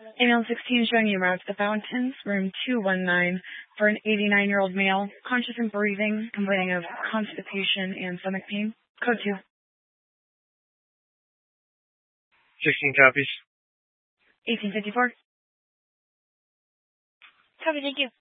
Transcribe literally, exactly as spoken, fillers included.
Ambulance sixteen showing you route to the Fountains, room two one nine, for an eighty-nine-year-old male, conscious and breathing, complaining of constipation and stomach pain. Code two. sixteen copies. eighteen fifty-four. Copy, thank you.